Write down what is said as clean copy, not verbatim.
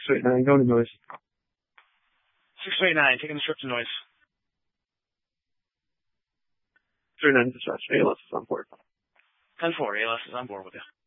689, going to Noise. 689, taking the trip to Noise. 39 dispatch, ALS is on board. 10-4, ALS is on board with you.